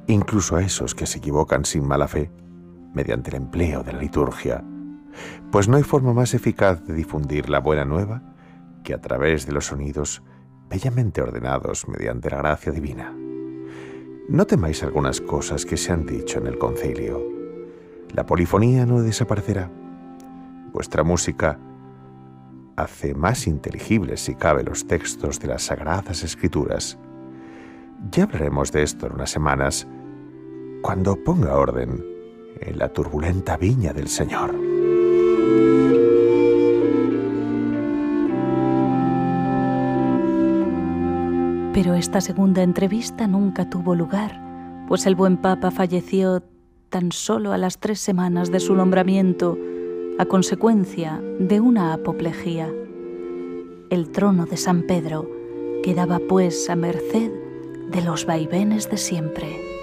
incluso a esos que se equivocan sin mala fe, mediante el empleo de la liturgia, pues no hay forma más eficaz de difundir la buena nueva que a través de los sonidos bellamente ordenados mediante la gracia divina. No temáis algunas cosas que se han dicho en el concilio. La polifonía no desaparecerá. Vuestra música hace más inteligibles, si cabe, los textos de las Sagradas Escrituras. Ya hablaremos de esto en unas semanas, cuando ponga orden en la turbulenta viña del Señor. Pero esta segunda entrevista nunca tuvo lugar, pues el buen Papa falleció tan solo a las 3 semanas de su nombramiento, a consecuencia de una apoplejía. El trono de San Pedro quedaba pues a merced de los vaivenes de siempre.